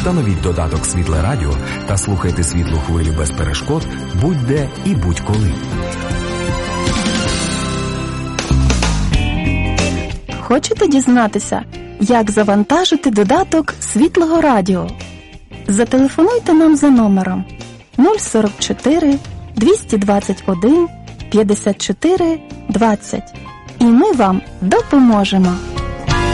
Встановіть додаток «Світле радіо» та слухайте «Світлу хвилю» без перешкод будь-де і будь-коли. Хочете дізнатися, як завантажити додаток «Світлого радіо»? Зателефонуйте нам за номером 044 221 54 20 і ми вам допоможемо.